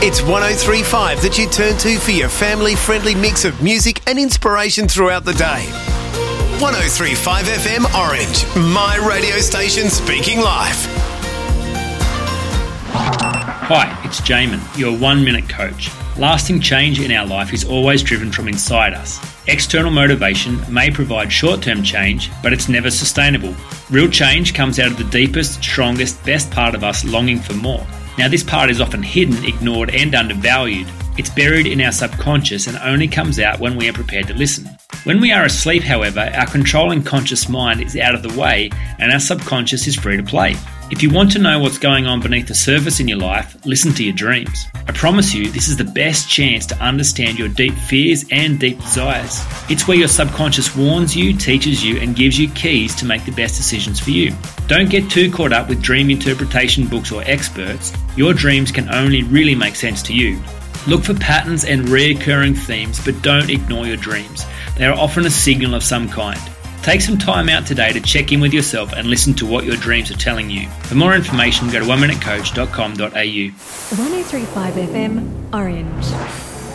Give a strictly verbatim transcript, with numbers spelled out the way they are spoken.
It's one oh three point five that you turn to for your family-friendly mix of music and inspiration throughout the day. one oh three point five F M Orange, my radio station speaking life. Hi, it's Jamin, your one-minute coach. Lasting change in our life is always driven from inside us. External motivation may provide short-term change, but it's never sustainable. Real change comes out of the deepest, strongest, best part of us longing for more. Now, this part is often hidden, ignored, and undervalued. It's buried in our subconscious and only comes out when we are prepared to listen. When we are asleep, however, our controlling conscious mind is out of the way and our subconscious is free to play. If you want to know what's going on beneath the surface in your life, listen to your dreams. I promise you, this is the best chance to understand your deep fears and deep desires. It's where your subconscious warns you, teaches you, and gives you keys to make the best decisions for you. Don't get too caught up with dream interpretation books or experts. Your dreams can only really make sense to you. Look for patterns and recurring themes, but don't ignore your dreams. They are often a signal of some kind. Take some time out today to check in with yourself and listen to what your dreams are telling you. For more information, go to one minute coach dot com dot a u. one oh three point five F M Orange.